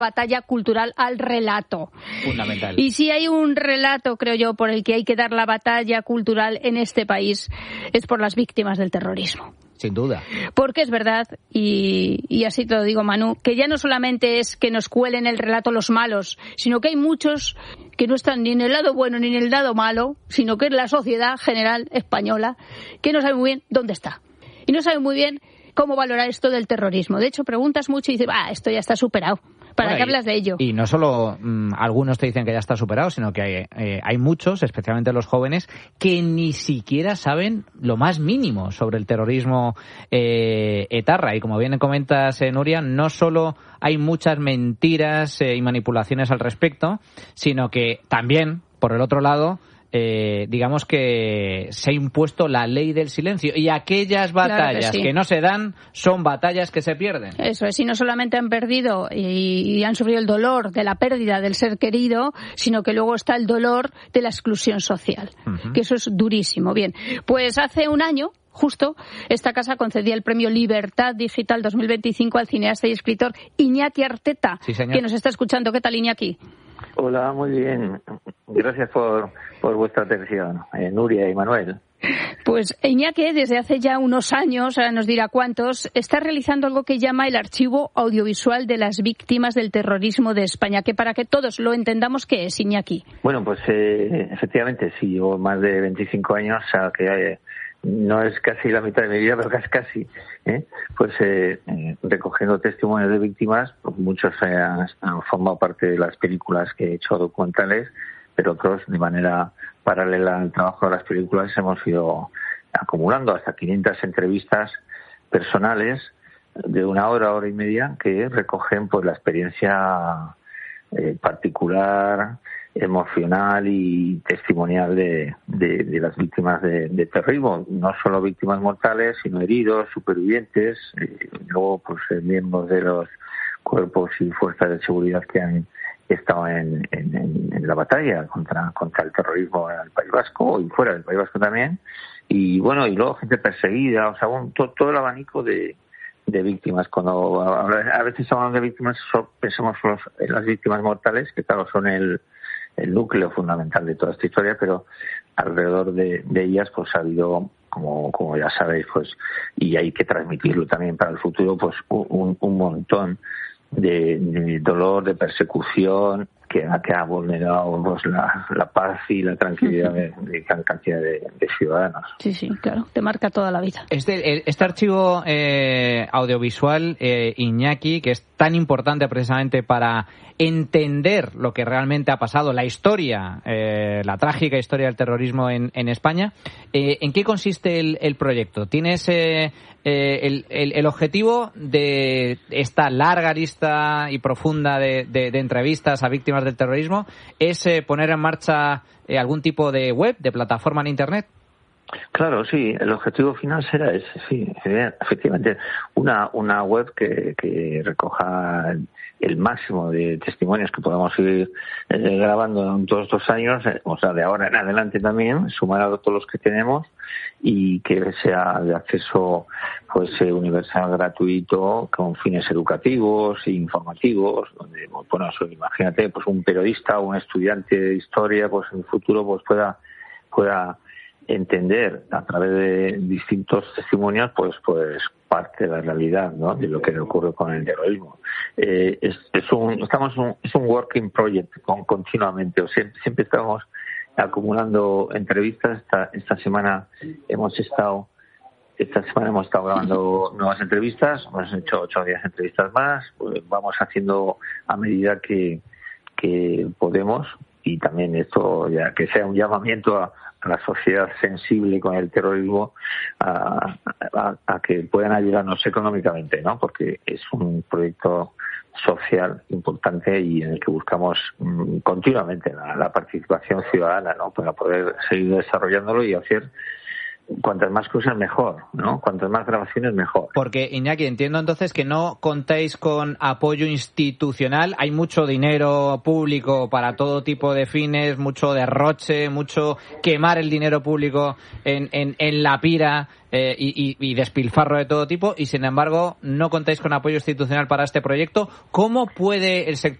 batalla cultural al relato. Fundamental. Y si hay un relato, creo yo, por el que hay que dar la batalla cultural en este país, es por las víctimas del terrorismo. Sin duda. Porque es verdad, y así te lo digo, Manu, que ya no solamente es que nos cuelen el relato los malos, sino que hay muchos que no están ni en el lado bueno ni en el lado malo, sino que es la sociedad general española que no sabe muy bien dónde está. Y no sabe muy bien cómo valorar esto del terrorismo. De hecho, preguntas mucho y dices, esto ya está superado. ¿Para qué hablas de ello? Y no solo algunos te dicen que ya está superado, sino que hay muchos, especialmente los jóvenes, que ni siquiera saben lo más mínimo sobre el terrorismo etarra. Y como bien comentas, Nuria, no solo hay muchas mentiras y manipulaciones al respecto, sino que también, por el otro lado, digamos que se ha impuesto la ley del silencio y aquellas batallas que no se dan son batallas que se pierden. Eso es, y no solamente han perdido y han sufrido el dolor de la pérdida del ser querido, sino que luego está el dolor de la exclusión social, que eso es durísimo. Bien, pues hace un año, justo, esta casa concedía el premio Libertad Digital 2025 al cineasta y escritor Iñaki Arteta, que nos está escuchando. ¿Qué tal, Iñaki? Hola, muy bien. Gracias por vuestra atención, Nuria y Manuel. Pues Iñaki, desde hace ya unos años, ahora nos dirá cuántos, está realizando algo que llama el Archivo Audiovisual de las Víctimas del Terrorismo de España, que para que todos lo entendamos, ¿qué es, Iñaki? Bueno, pues efectivamente, sí, llevo más de 25 años, o sea que no es casi la mitad de mi vida, pero casi, pues recogiendo testimonios de víctimas, pues muchos han formado parte de las películas que he hecho documentales, pero otros de manera paralela al trabajo de las películas hemos ido acumulando hasta 500 entrevistas personales de una hora y media que recogen pues la experiencia particular, emocional y testimonial de las víctimas de terrorismo, no solo víctimas mortales, sino heridos, supervivientes, luego pues miembros de los cuerpos y fuerzas de seguridad que han estado en la batalla contra el terrorismo en el País Vasco y fuera del País Vasco también, y bueno, y luego gente perseguida, o sea, todo el abanico de víctimas. Cuando a veces hablamos de víctimas, pensamos en las víctimas mortales, que claro son el núcleo fundamental de toda esta historia, pero alrededor de ellas pues ha habido, como ya sabéis, pues, y hay que transmitirlo también para el futuro, pues un montón de dolor, de persecución que ha vulnerado pues la paz y la tranquilidad de gran cantidad de ciudadanos. Sí, claro, te marca toda la vida. Este archivo audiovisual, Iñaki, que es tan importante precisamente para entender lo que realmente ha pasado, la historia, la trágica historia del terrorismo en España, ¿en qué consiste el proyecto? ¿Tienes el objetivo de esta larga lista y profunda de entrevistas a víctimas del terrorismo es poner en marcha algún tipo de web, de plataforma en Internet? Claro, sí, el objetivo final será ese, sí, efectivamente, una web que recoja el máximo de testimonios que podamos ir grabando en todos estos años, o sea, de ahora en adelante también, sumar a todos los que tenemos y que sea de acceso pues universal, gratuito, con fines educativos e informativos, donde, bueno, imagínate, pues un periodista o un estudiante de historia, pues en el futuro pues pueda entender a través de distintos testimonios pues parte de la realidad, ¿no?, de lo que le ocurre con el terrorismo. Es un working project continuamente, siempre estamos acumulando entrevistas. Esta semana hemos estado grabando nuevas entrevistas, hemos hecho 8 o 10 entrevistas más, pues vamos haciendo a medida que podemos, y también esto ya que sea un llamamiento a la sociedad sensible con el terrorismo a que puedan ayudarnos económicamente, ¿no? Porque es un proyecto social importante y en el que buscamos continuamente la participación ciudadana, ¿no?, para poder seguir desarrollándolo y hacer cuantas más cosas mejor, ¿no? Cuantas más grabaciones mejor. Porque, Iñaki, entiendo entonces que no contáis con apoyo institucional. Hay mucho dinero público para todo tipo de fines, mucho derroche, mucho quemar el dinero público en la pira y despilfarro de todo tipo, y sin embargo no contáis con apoyo institucional para este proyecto. ¿Cómo puede el sector